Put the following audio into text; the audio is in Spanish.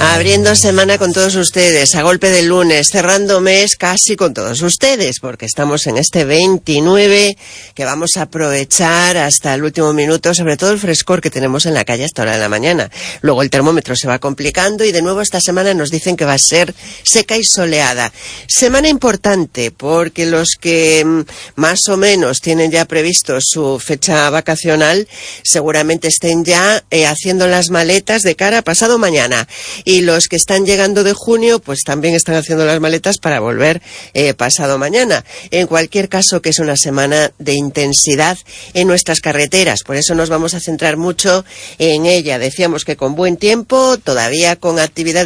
Abriendo semana con todos ustedes, a golpe de lunes, cerrando mes casi con todos ustedes, porque estamos en este 29 que vamos a aprovechar hasta el último minuto, sobre todo el frescor que tenemos en la calle hasta hora de la mañana. Luego el termómetro se va complicando y de nuevo esta semana nos dicen que va a ser seca y soleada. Semana importante porque los que más o menos tienen ya previsto su fecha vacacional seguramente estén ya haciendo las maletas de cara a pasado mañana. Y los que están llegando de junio, pues también están haciendo las maletas para volver pasado mañana. En cualquier caso, que es una semana de intensidad en nuestras carreteras. Por eso nos vamos a centrar mucho en ella. Decíamos que con buen tiempo, todavía con actividad